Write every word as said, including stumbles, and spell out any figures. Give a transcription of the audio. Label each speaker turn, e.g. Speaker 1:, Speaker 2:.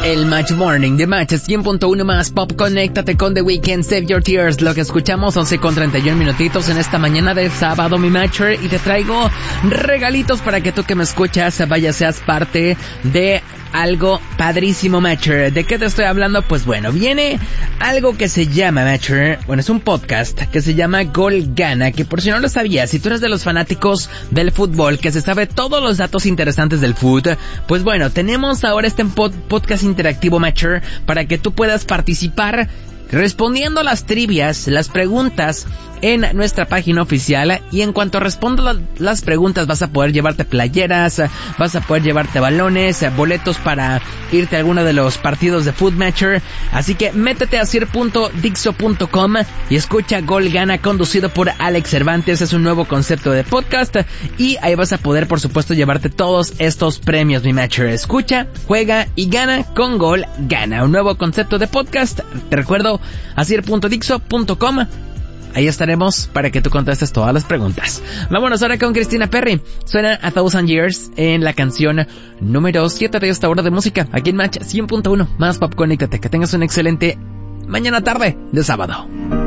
Speaker 1: el Match Morning de Match cien punto uno más Pop. Conéctate con The Weeknd, Save Your Tears. Lo que escuchamos once con treinta y un minutitos en esta mañana de sábado, mi Matcher, y te traigo regalitos para que tú que me escuchas vaya seas parte de algo padrísimo, Matcher. ¿De qué te estoy hablando? Pues bueno, viene algo que se llama, Matcher, bueno, es un podcast que se llama Gol Gana, que por si no lo sabías, si tú eres de los fanáticos del fútbol, que se sabe todos los datos interesantes del fútbol, pues bueno, tenemos ahora este pod- podcast interactivo, Matcher, para que tú puedas participar respondiendo las trivias, las preguntas en nuestra página oficial, y en cuanto respondas las preguntas vas a poder llevarte playeras, vas a poder llevarte balones, boletos para irte a alguno de los partidos de Food Matcher. Así que métete a sir punto dixo punto com y escucha Gol Gana, conducido por Alex Cervantes. Es un nuevo concepto de podcast y ahí vas a poder, por supuesto, llevarte todos estos premios, mi Matcher. Escucha, juega y gana con Gol Gana, un nuevo concepto de podcast. Te recuerdo, a sir punto dixo punto com. Ahí estaremos para que tú contestes todas las preguntas. Vámonos ahora con Christina Perri. Suena A Thousand Years en la canción número siete de esta hora de música, aquí en Match cien punto uno más Pop. Conéctate, que tengas una excelente mañana tarde de sábado.